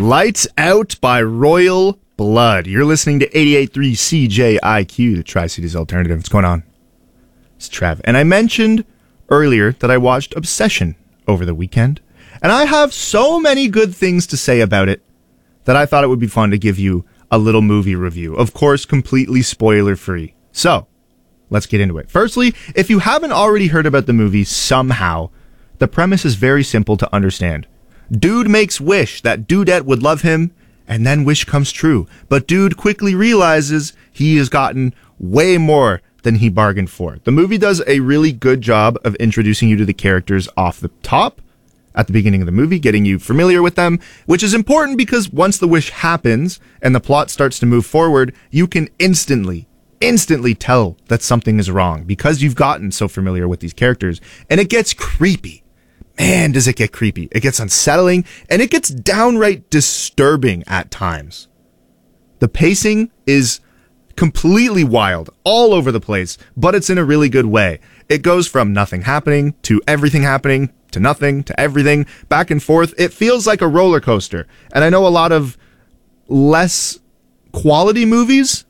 Lights Out by Royal Blood. You're listening to 88.3 CJIQ, the Tri-Cities Alternative. What's going on? It's Trev. And I mentioned earlier that I watched Obsession over the weekend, and I have so many good things to say about it that I thought it would be fun to give you a little movie review. Of course, completely spoiler-free. So, let's get into it. Firstly, if you haven't already heard about the movie somehow, the premise is very simple to understand. Dude makes wish that dudette would love him, and then wish comes true. But dude quickly realizes he has gotten way more than he bargained for. The movie does a really good job of introducing you to the characters off the top at the beginning of the movie, getting you familiar with them, which is important because once the wish happens and the plot starts to move forward, you can instantly tell that something is wrong because you've gotten so familiar with these characters. And it gets creepy. Man, does it get creepy. It gets unsettling, and it gets downright disturbing at times. The pacing is completely wild, all over the place, but it's in a really good way. It goes from nothing happening to everything happening to nothing to everything, back and forth. It feels like a roller coaster. And I know a lot of less quality movies,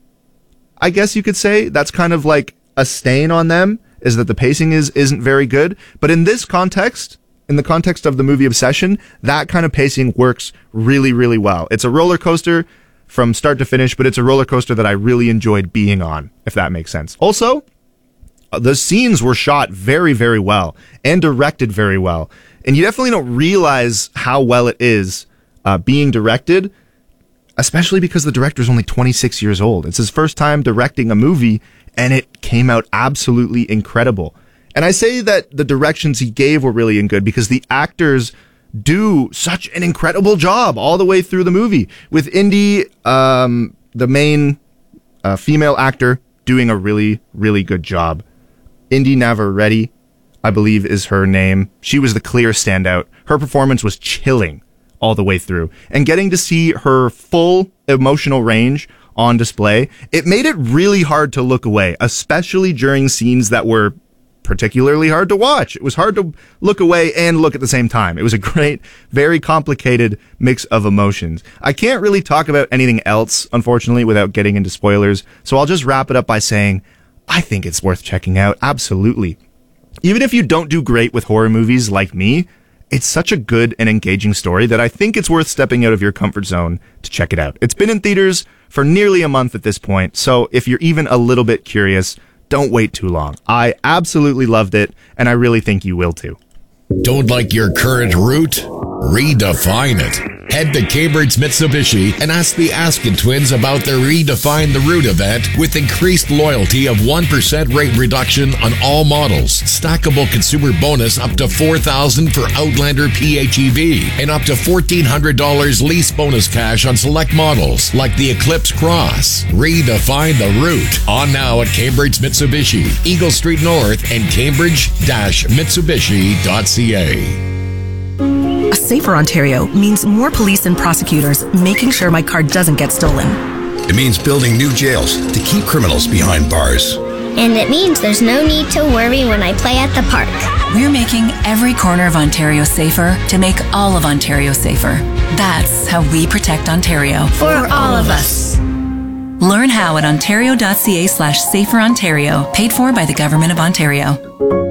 I guess you could say, that's kind of like a stain on them, is that the pacing isn't very good. But in this context, in the context of the movie Obsession, that kind of pacing works really, really well. It's a roller coaster from start to finish, but it's a roller coaster that I really enjoyed being on, if that makes sense. Also, the scenes were shot very, very well and directed very well. And you definitely don't realize how well it is being directed, especially because the director's only 26 years old. It's his first time directing a movie, and it came out absolutely incredible. And I say that the directions he gave were really good because the actors do such an incredible job all the way through the movie. With Indy, the main female actor, doing a really, really good job. Indy Navarrete, I believe is her name. She was the clear standout. Her performance was chilling all the way through. And getting to see her full emotional range on display, it made it really hard to look away, especially during scenes that were particularly hard to watch. It was hard to look away and look at the same time. It was a great, very complicated mix of emotions. I can't really talk about anything else, unfortunately, without getting into spoilers, so I'll just wrap it up by saying, I think it's worth checking out, absolutely. Even if you don't do great with horror movies like me, it's such a good and engaging story that I think it's worth stepping out of your comfort zone to check it out. It's been in theaters for nearly a month at this point, so if you're even a little bit curious, don't wait too long. I absolutely loved it, and I really think you will too. Don't like your current route? Redefine it. Head to Cambridge Mitsubishi and ask the Askin twins about their Redefine the Route event with increased loyalty of 1% rate reduction on all models, stackable consumer bonus up to $4,000 for Outlander PHEV, and up to $1,400 lease bonus cash on select models like the Eclipse Cross. Redefine the Route. On now at Cambridge Mitsubishi, Eagle Street North, and Cambridge-Mitsubishi.ca. A safer Ontario means more police and prosecutors making sure my car doesn't get stolen. It means building new jails to keep criminals behind bars. And it means there's no need to worry when I play at the park. We're making every corner of Ontario safer to make all of Ontario safer. That's how we protect Ontario. For all of us. Learn how at ontario.ca/saferontario, paid for by the Government of Ontario.